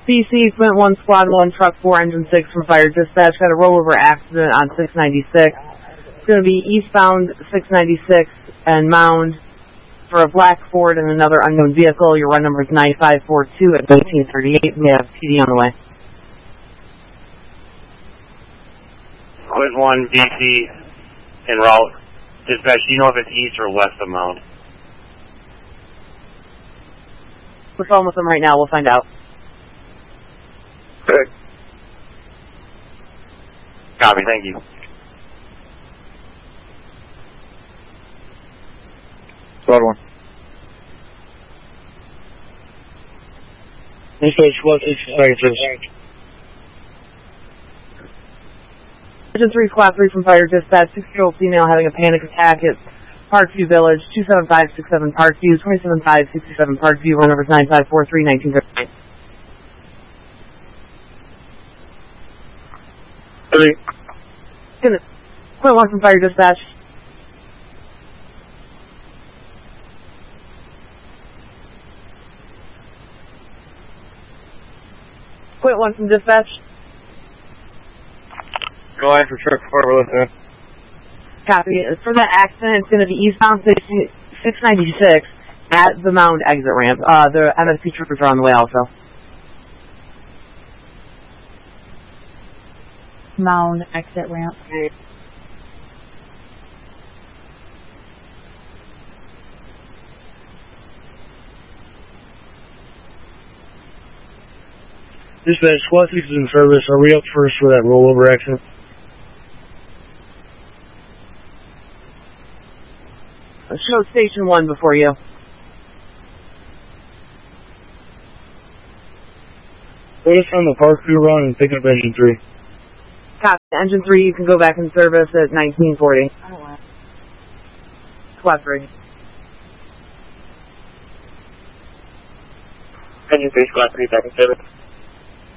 BC, Flint 1, Squad 1, Truck 4, Engine 6 from Fire Dispatch. Got a rollover accident on 696. It's going to be eastbound 696 and Mound for a black Ford and another unknown vehicle. Your run number is 9542 at 1938. We have PD on the way. Quint 1, BC, en route. Dispatch, do you know if it's east or west of Mound? We're phone with them right now. We'll find out. Good. Copy, thank you. Squad 1. Dispatch, Squad 6, Fire Service. Engine 3, Squad 3 from Fire Dispatch. 6-year-old female having a panic attack at Parkview Village. 27567 Parkview, 27567 Parkview. Run number is 9543, 1939. Quint 1 from Fire Dispatch. Quint 1 from Dispatch. Go ahead for Truck 4, we're listening. Copy. For that accident, it's going to be eastbound 696 at the Mound exit ramp. The MSP troopers are on the way also. Mound exit ramp. Dispatch, Squad 6 is in service. Are we up first for that rollover accident? Show Station 1 before you. Put us on the Parkview run and pick up Engine 3. Copy. Engine 3, you can go back in service at 1940. Squad 3. Engine 3, Squad 3, back in service.